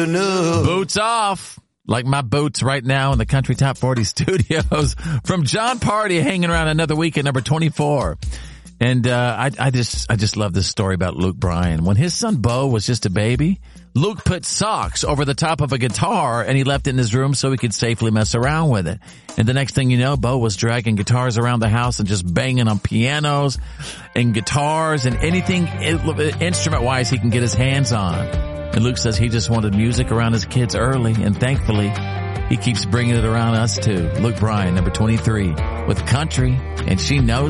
Boots off. Like my boots right now in the Country Top 40 studios from John Party hanging around another week at number 24. And, I just love this story about Luke Bryan. When his son Bo was just a baby, Luke put socks over the top of a guitar and he left it in his room so he could safely mess around with it. And the next thing you know, Bo was dragging guitars around the house and just banging on pianos and guitars and anything instrument-wise he can get his hands on. And Luke says he just wanted music around his kids early, and thankfully, he keeps bringing it around us too. Luke Bryan, number 23, with Country, and She Knows